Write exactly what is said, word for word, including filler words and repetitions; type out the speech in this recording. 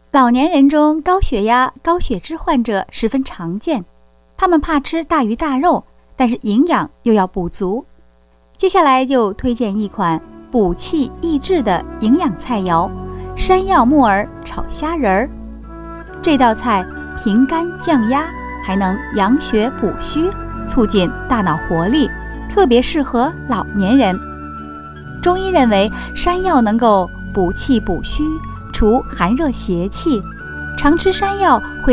老年人中高血压、高血脂患者十分常见，他们怕吃大鱼大肉，但是营养又要补足。接下来就推荐一款补气益智的营养菜肴——山药木耳炒虾仁儿。这道菜平肝降压，还能养血补虚，促进大脑活力，特别适合老年人。中医认为，山药能够补气补虚，除寒热邪气，常吃山药会